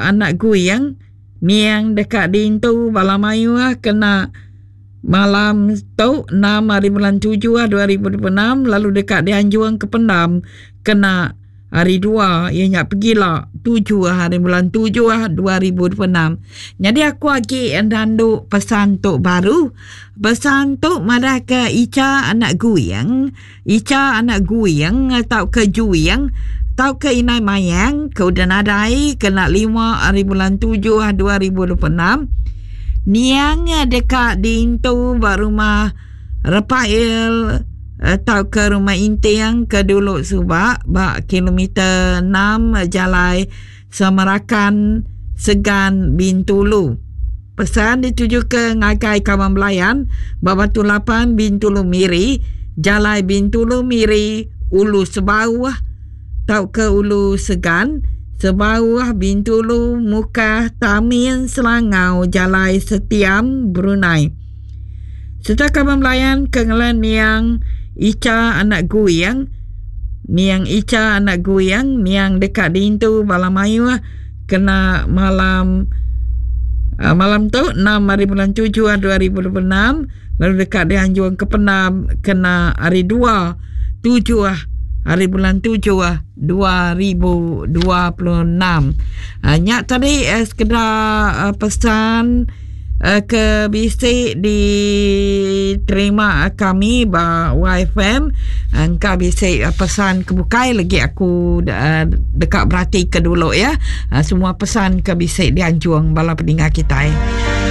anak guyang niang dekat dintu Balamayu kena malam tu 6 hari bulan 7 2026. Lalu dekat Dianjuang ke Pendam kena hari 2 ianya pergilah 7 hari bulan 7 2026. Jadi aku lagi nanduk pesan tok baru. Pesan tok madah ke Ica anak guyang. Ica anak guyang atau ke Juyang atau ke Inai Mayang ke Udanadai kena 5 hari bulan 7 2026. Niang dekat dintu rumah Rafael atau ke rumah Intiang ke Duluk Subak bak kilometer 6 Jalai Semerakan Segan Bintulu. Pesan dituju ke Ngagai Kawan Belayan Batu 8 Bintulu Miri Jalai Bintulu Miri Ulu Sebawah tau ke Ulu Segan Sebawah Bintulu Muka Tamin Selangau Jalai Setiam Brunei. Serta Kawan Belayan ke Ngelan Niang Ica anak guyang. Niang Ica anak guyang niang dekat dintu Balamayu kena malam tu 6 hari bulan 7 2026. Lalu dekat Dianjuang ke Pendam kena hari 2 7 hari bulan 7 2026. Nyak tadi sekedar pesan ke bisik diterima kami ba YFM. Engkau bisik pesan kebukai lagi aku dekat berhati ke dulu ya. Semua pesan ke bisik Dianjuang bala pendengar kita